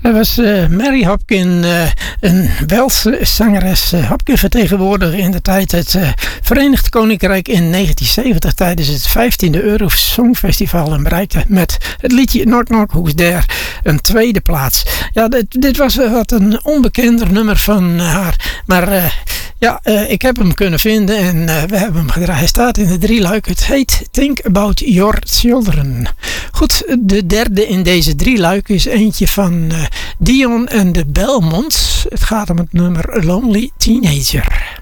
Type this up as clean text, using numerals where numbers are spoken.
Dat was Mary Hopkin, een Welse zangeres. Hopkin vertegenwoordigde in de tijd het Verenigd Koninkrijk in 1970 tijdens het 15e Eurosongfestival en bereikte met het liedje Knock Knock Who's There een tweede plaats. Ja, dit was wat een onbekender nummer van haar, maar ik heb hem kunnen vinden en we hebben hem gedraaid. Hij staat in de drieluik. Het heet Think About Your Children. Goed, de derde in deze drieluik is eentje van Dion en de Belmonts. Het gaat om het nummer Lonely Teenager.